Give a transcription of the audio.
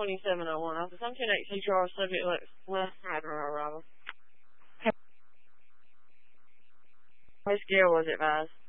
2701. Office 128 CTR, subject looks left side on arrival. Which gear was it, guys?